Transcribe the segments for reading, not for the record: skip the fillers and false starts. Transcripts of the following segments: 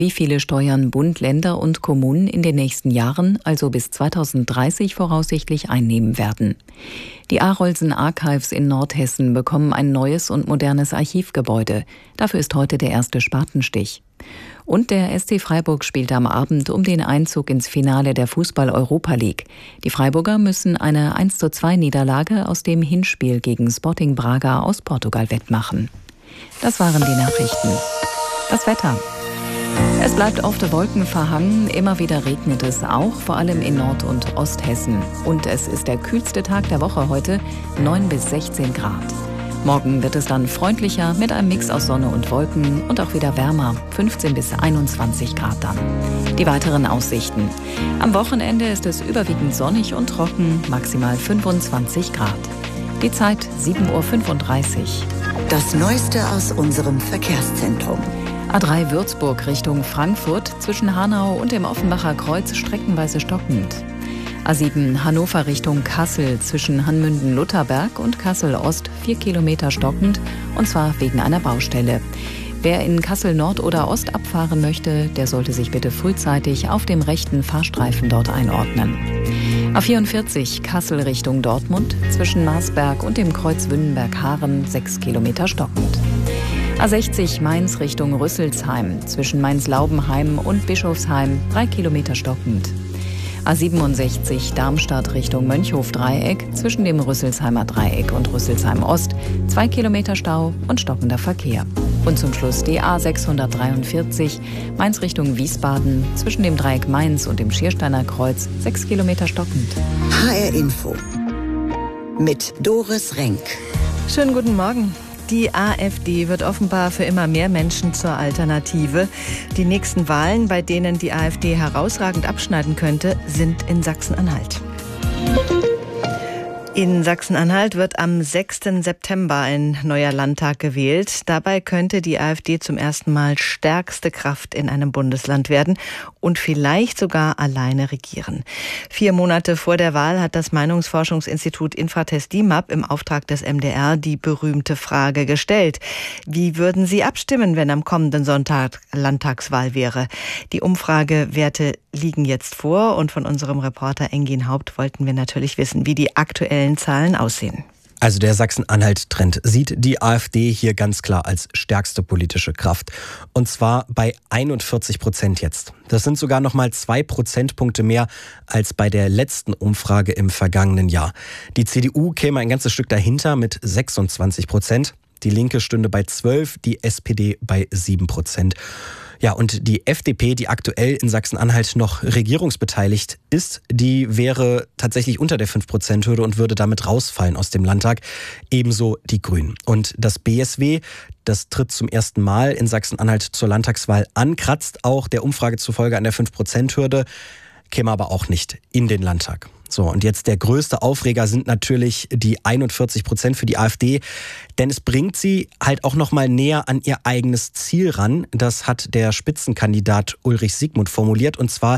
wie viele Steuern Bund, Länder und Kommunen in den nächsten Jahren, also bis 2030 voraussichtlich einnehmen werden. Die Arolsen Archives in Nordhessen bekommen ein neues und modernes Archivgebäude. Dafür ist heute der erste Spatenstich. Und der SC Freiburg spielt am Abend um den Einzug ins Finale der Fußball-Europa League. Die Freiburger müssen eine 1:2-Niederlage aus dem Hinspiel gegen Sporting Braga aus Portugal wettmachen. Das waren die Nachrichten. Das Wetter. Es bleibt oft wolkenverhangen, immer wieder regnet es auch, vor allem in Nord- und Osthessen. Und es ist der kühlste Tag der Woche heute, 9 bis 16 Grad. Morgen wird es dann freundlicher mit einem Mix aus Sonne und Wolken und auch wieder wärmer, 15 bis 21 Grad dann. Die weiteren Aussichten. Am Wochenende ist es überwiegend sonnig und trocken, maximal 25 Grad. Die Zeit 7:35 Uhr. Das Neueste aus unserem Verkehrszentrum. A3 Würzburg Richtung Frankfurt, zwischen Hanau und dem Offenbacher Kreuz streckenweise stockend. A7 Hannover Richtung Kassel, zwischen Hanmünden-Lutherberg und Kassel-Ost 4 Kilometer stockend, und zwar wegen einer Baustelle. Wer in Kassel Nord oder Ost abfahren möchte, der sollte sich bitte frühzeitig auf dem rechten Fahrstreifen dort einordnen. A44 Kassel Richtung Dortmund, zwischen Marsberg und dem Kreuz Wünnenberg-Haaren 6 Kilometer stockend. A60 Mainz Richtung Rüsselsheim, zwischen Mainz-Laubenheim und Bischofsheim 3 Kilometer stockend. A67 Darmstadt Richtung Mönchhof-Dreieck, zwischen dem Rüsselsheimer Dreieck und Rüsselsheim Ost 2 Kilometer Stau und stockender Verkehr. Und zum Schluss die A643 Mainz Richtung Wiesbaden, zwischen dem Dreieck Mainz und dem Schiersteiner Kreuz 6 Kilometer stockend. HR Info mit Doris Renk. Schönen guten Morgen. Die AfD wird offenbar für immer mehr Menschen zur Alternative. Die nächsten Wahlen, bei denen die AfD herausragend abschneiden könnte, sind in Sachsen-Anhalt. In Sachsen-Anhalt wird am 6. September ein neuer Landtag gewählt. Dabei könnte die AfD zum ersten Mal stärkste Kraft in einem Bundesland werden und vielleicht sogar alleine regieren. 4 Monate vor der Wahl hat das Meinungsforschungsinstitut Infratest DIMAP im Auftrag des MDR die berühmte Frage gestellt: Wie würden Sie abstimmen, wenn am kommenden Sonntag Landtagswahl wäre? Die Umfragewerte liegen jetzt vor und von unserem Reporter Engin Haupt wollten wir natürlich wissen, wie die aktuellen Zahlen aussehen. Also der Sachsen-Anhalt-Trend sieht die AfD hier ganz klar als stärkste politische Kraft. Und zwar bei 41% jetzt. Das sind sogar nochmal 2 Prozentpunkte mehr als bei der letzten Umfrage im vergangenen Jahr. Die CDU käme ein ganzes Stück dahinter mit 26%. Die Linke stünde bei 12%, die SPD bei 7%. Ja, und die FDP, die aktuell in Sachsen-Anhalt noch regierungsbeteiligt ist, die wäre tatsächlich unter der 5%-Hürde und würde damit rausfallen aus dem Landtag. Ebenso die Grünen. Und das BSW, das tritt zum ersten Mal in Sachsen-Anhalt zur Landtagswahl an, kratzt auch der Umfrage zufolge an der 5%-Hürde, käme aber auch nicht in den Landtag. So, und jetzt der größte Aufreger sind natürlich die 41% für die AfD, denn es bringt sie halt auch noch mal näher an ihr eigenes Ziel ran. Das hat der Spitzenkandidat Ulrich Siegmund formuliert, und zwar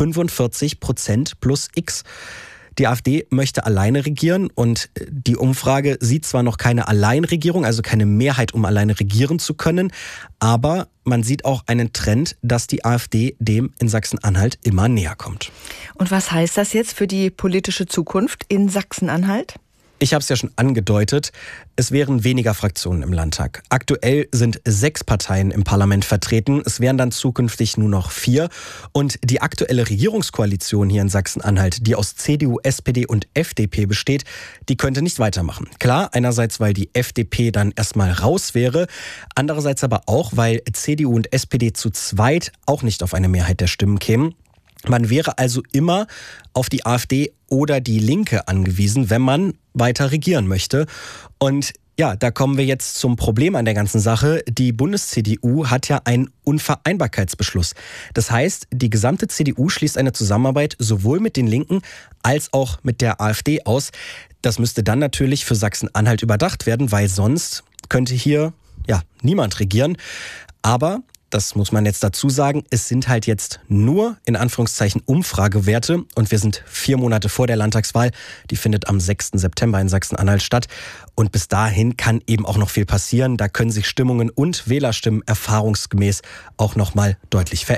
45% plus X. Die AfD möchte alleine regieren und die Umfrage sieht zwar noch keine Alleinregierung, also keine Mehrheit, um alleine regieren zu können, aber man sieht auch einen Trend, dass die AfD dem in Sachsen-Anhalt immer näher kommt. Und was heißt das jetzt für die politische Zukunft in Sachsen-Anhalt? Ich habe es ja schon angedeutet, es wären weniger Fraktionen im Landtag. Aktuell sind 6 Parteien im Parlament vertreten, es wären dann zukünftig nur noch 4. Und die aktuelle Regierungskoalition hier in Sachsen-Anhalt, die aus CDU, SPD und FDP besteht, die könnte nicht weitermachen. Klar, einerseits, weil die FDP dann erstmal raus wäre, andererseits aber auch, weil CDU und SPD zu zweit auch nicht auf eine Mehrheit der Stimmen kämen. Man wäre also immer auf die AfD oder die Linke angewiesen, wenn man weiter regieren möchte. Und ja, da kommen wir jetzt zum Problem an der ganzen Sache. Die Bundes-CDU hat ja einen Unvereinbarkeitsbeschluss. Das heißt, die gesamte CDU schließt eine Zusammenarbeit sowohl mit den Linken als auch mit der AfD aus. Das müsste dann natürlich für Sachsen-Anhalt überdacht werden, weil sonst könnte hier niemand regieren. Aber Das muss man jetzt dazu sagen. Es sind halt jetzt nur, in Anführungszeichen, Umfragewerte und wir sind 4 Monate vor der Landtagswahl. Die findet am 6. September in Sachsen-Anhalt statt. Und bis dahin kann eben auch noch viel passieren. Da können sich Stimmungen und Wählerstimmen erfahrungsgemäß auch noch mal deutlich verändern.